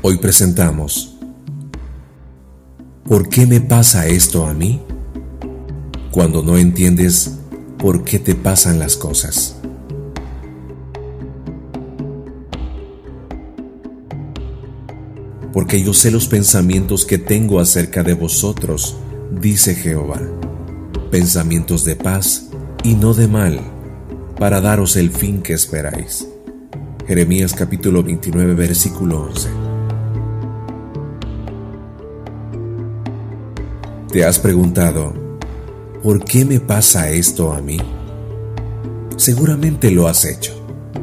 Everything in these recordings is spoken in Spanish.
Hoy presentamos ¿Por qué me pasa esto a mí? Cuando no entiendes por qué te pasan las cosas. Porque yo sé los pensamientos que tengo acerca de vosotros, dice Jehová, pensamientos de paz y no de mal, para daros el fin que esperáis. Jeremías capítulo 29, versículo 11. ¿Te has preguntado, ¿por qué me pasa esto a mí? Seguramente lo has hecho.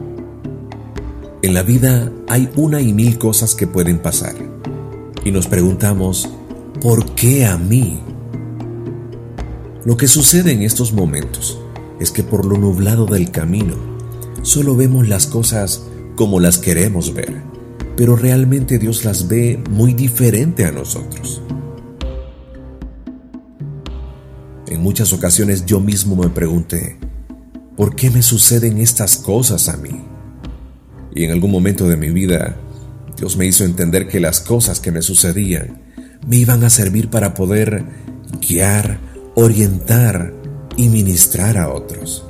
En la vida hay una y mil cosas que pueden pasar, y nos preguntamos, ¿por qué a mí? Lo que sucede en estos momentos es que por lo nublado del camino, solo vemos las cosas como las queremos ver, pero realmente Dios las ve muy diferente a nosotros. En muchas ocasiones yo mismo me pregunté, ¿por qué me suceden estas cosas a mí? Y en algún momento de mi vida, Dios me hizo entender que las cosas que me sucedían me iban a servir para poder guiar, orientar y ministrar a otros.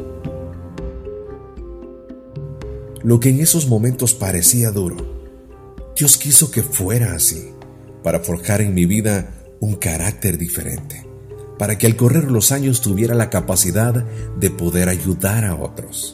Lo que en esos momentos parecía duro, Dios quiso que fuera así, para forjar en mi vida un carácter diferente, para que al correr los años tuviera la capacidad de poder ayudar a otros.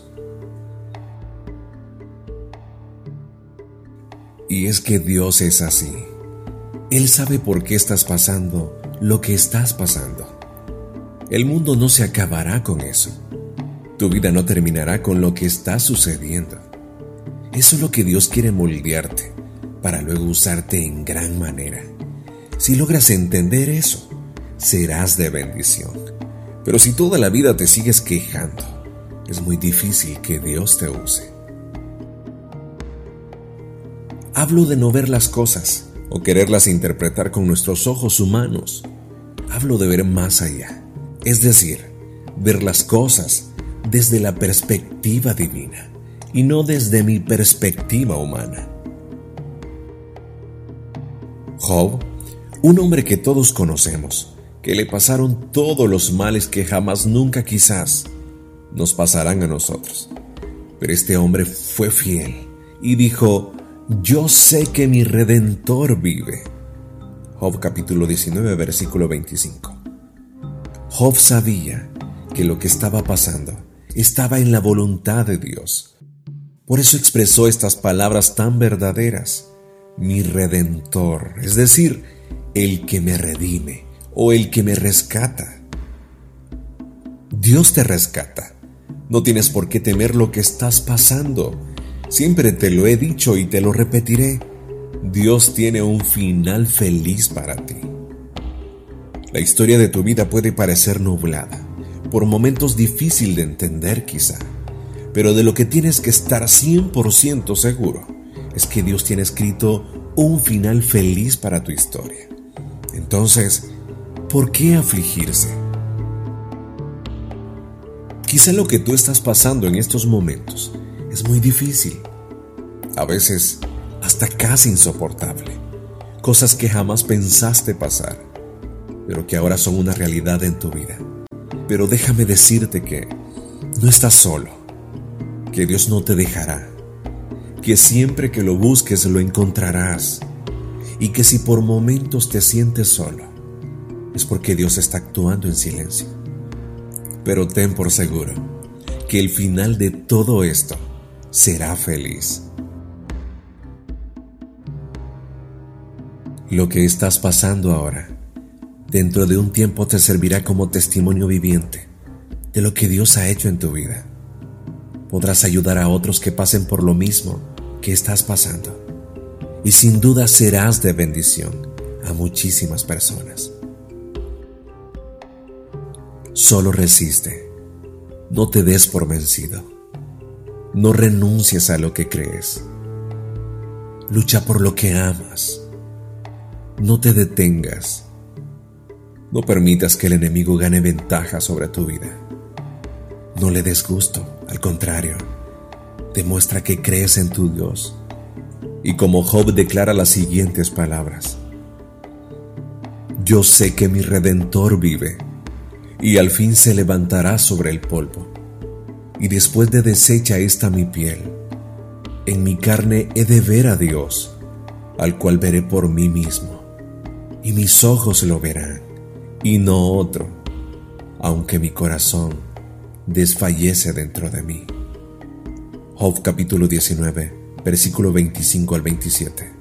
Y es que Dios es así. Él sabe por qué estás pasando lo que estás pasando. El mundo no se acabará con eso. Tu vida no terminará con lo que está sucediendo. Eso es lo que Dios quiere moldearte, para luego usarte en gran manera. Si logras entender eso, serás de bendición. Pero si toda la vida te sigues quejando, es muy difícil que Dios te use. Hablo de no ver las cosas o quererlas interpretar con nuestros ojos humanos. Hablo de ver más allá, es decir, ver las cosas desde la perspectiva divina y no desde mi perspectiva humana. Job, un hombre que todos conocemos, que le pasaron todos los males que jamás nunca quizás nos pasarán a nosotros. Pero este hombre fue fiel y dijo, yo sé que mi Redentor vive. Job capítulo 19, versículo 25. Job sabía que lo que estaba pasando estaba en la voluntad de Dios. Por eso expresó estas palabras tan verdaderas. Mi Redentor, es decir, el que me redime o el que me rescata. Dios te rescata. No tienes por qué temer lo que estás pasando. Siempre te lo he dicho y te lo repetiré. Dios tiene un final feliz para ti. La historia de tu vida puede parecer nublada, por momentos difícil de entender quizá, pero de lo que tienes que estar 100% seguro es que Dios tiene escrito un final feliz para tu historia. Entonces, ¿por qué afligirse? Quizá lo que tú estás pasando en estos momentos es muy difícil, a veces hasta casi insoportable, cosas que jamás pensaste pasar, pero que ahora son una realidad en tu vida. Pero déjame decirte que no estás solo, que Dios no te dejará, que siempre que lo busques lo encontrarás, y que si por momentos te sientes solo, es porque Dios está actuando en silencio. Pero ten por seguro que el final de todo esto será feliz. Lo que estás pasando ahora, dentro de un tiempo te servirá como testimonio viviente de lo que Dios ha hecho en tu vida. Podrás ayudar a otros que pasen por lo mismo que estás pasando, y sin duda serás de bendición a muchísimas personas. Solo resiste, no te des por vencido, no renuncies a lo que crees, lucha por lo que amas, no te detengas, no permitas que el enemigo gane ventaja sobre tu vida, no le des gusto, al contrario, demuestra que crees en tu Dios Y como Job declara las siguientes palabras: yo sé que mi Redentor vive, y al fin se levantará sobre el polvo. Y después de deshecha esta mi piel, en mi carne he de ver a Dios, al cual veré por mí mismo, y mis ojos lo verán, y no otro, aunque mi corazón desfallece dentro de mí. Job capítulo 19, versículo 25 al 27.